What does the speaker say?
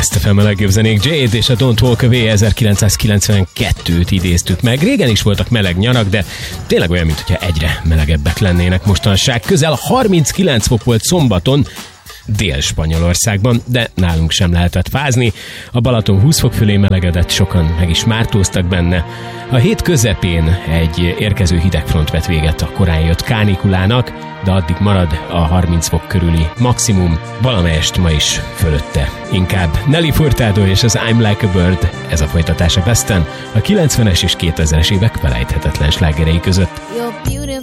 Last FM a legjobb zenék. Jade és a Don't Walk Away 1992-t idéztük meg. Régen is voltak meleg nyarak, de tényleg olyan, mintha egyre melegebbek lennének mostanság. Közel 39 fok volt szombaton Dél-Spanyolországban, de nálunk sem lehetett fázni. A Balaton 20 fok fölé melegedett, sokan meg is mártóztak benne. A hét közepén egy érkező hidegfront vett véget a korán jött kánikulának, de addig marad a 30 fok körüli maximum, valamelyest ma is fölötte. Inkább Nelly Furtado és az I'm Like a Bird, ez a folytatás a Besten, a 90-es és 2000-es évek felejthetetlen slágerei között.